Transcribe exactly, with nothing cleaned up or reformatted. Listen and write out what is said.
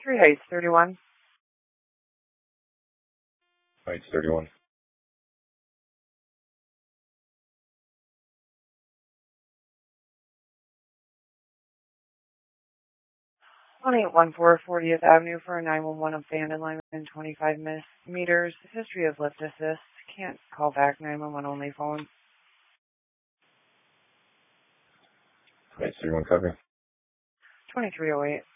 Three Heights, thirty-one. Heights, thirty-one. one eight one four fortieth Avenue for a nine one one abandoned line within twenty-five meters. History of lift assist. Can't call back nine one one only phone. Heights, thirty-one, copy. twenty-three oh eight.